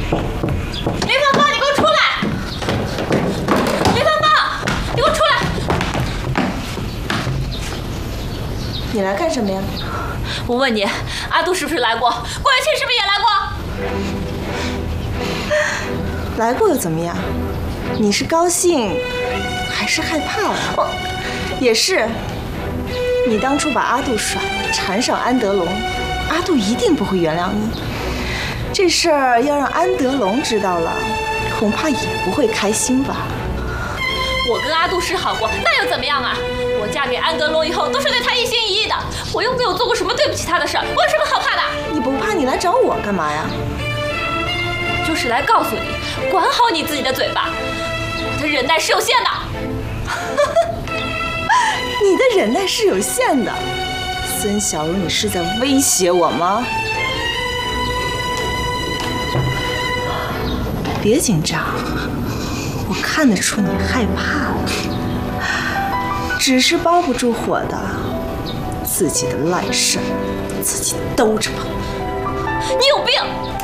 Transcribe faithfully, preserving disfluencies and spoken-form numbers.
林芳芳，你给我出来！林芳芳，你给我出来！ 你来干什么呀？ 我问你，阿杜是不是来过？郭元庆是不是也来过？ 来过又怎么样？你是高兴还是害怕了？我也是。你当初把阿杜甩了，缠上安德龙，阿杜一定不会原谅你。这事儿要让安德龙知道了，恐怕也不会开心吧。 我跟阿杜是好过，那又怎么样啊？我嫁给安德龙以后都是对他一心一意的，我又没有做过什么对不起他的事儿，我有什么好怕的？ 你不怕，你来找我干嘛呀？ 我就是来告诉你，管好你自己的嘴巴，我的忍耐是有限的。 你的忍耐是有限的，孙小茹，你是在威胁我吗？别紧张，我看得出你害怕了，只是包不住火的，自己的烂事自己兜着吧。 你有病！